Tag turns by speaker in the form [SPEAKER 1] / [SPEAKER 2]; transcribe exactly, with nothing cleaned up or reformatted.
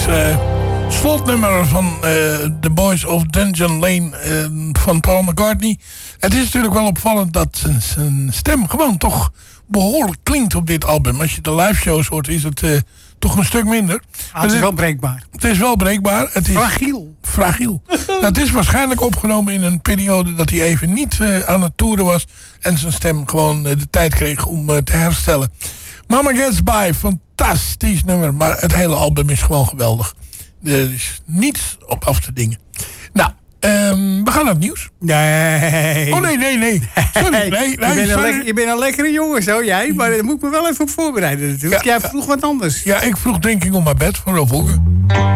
[SPEAKER 1] uh, slotnummer van uh, The Boys of Dungeon Lane uh, van Paul McCartney. Het is natuurlijk wel opvallend dat zijn, zijn stem gewoon toch behoorlijk klinkt op dit album. Als je de live shows hoort is het uh, toch een stuk minder.
[SPEAKER 2] Ah, het is wel breekbaar.
[SPEAKER 1] Het is wel breekbaar. Het is
[SPEAKER 2] fragiel.
[SPEAKER 1] Fragiel. Het is waarschijnlijk opgenomen in een periode dat hij even niet uh, aan het toeren was. En zijn stem gewoon uh, de tijd kreeg om uh, te herstellen. Mama Gets By, fantastisch nummer. Maar het hele album is gewoon geweldig. Er is niets op af te dingen. Nou, um, we gaan naar het nieuws.
[SPEAKER 2] Nee.
[SPEAKER 1] Oh nee, nee, nee. Sorry. Nee, nee,
[SPEAKER 2] je, bent
[SPEAKER 1] sorry.
[SPEAKER 2] een je bent een lekkere jongen, zo jij. Maar daar moet ik me wel even op voorbereiden natuurlijk.
[SPEAKER 1] Ja,
[SPEAKER 2] jij vroeg wat anders.
[SPEAKER 1] Ja, ik vroeg Drinking on My Bed van Rolf Hoeken.